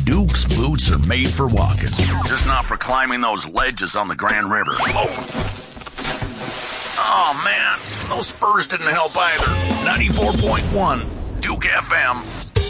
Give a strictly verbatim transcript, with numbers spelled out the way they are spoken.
Duke's boots are made for walking, just not for climbing those ledges on the Grand River. Oh, oh man, those spurs didn't help either. ninety-four point one Duke F M.